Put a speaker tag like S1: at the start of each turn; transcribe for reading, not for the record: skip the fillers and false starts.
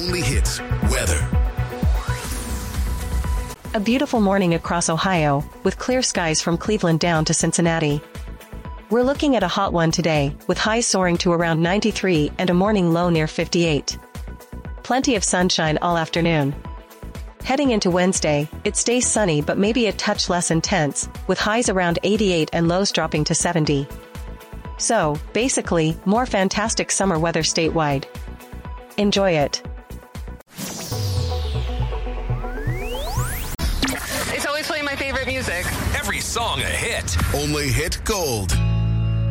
S1: only hits weather.
S2: A beautiful morning across Ohio, with clear skies from Cleveland down to Cincinnati. We're looking at a hot one today, with highs soaring to around 93 and a morning low near 58. Plenty of sunshine all afternoon. Heading into Wednesday, it stays sunny but maybe a touch less intense, with highs around 88 and lows dropping to 70. So, basically, more fantastic summer weather statewide. Enjoy it.
S3: It's always playing my favorite music.
S1: Every song a hit. Only hit gold.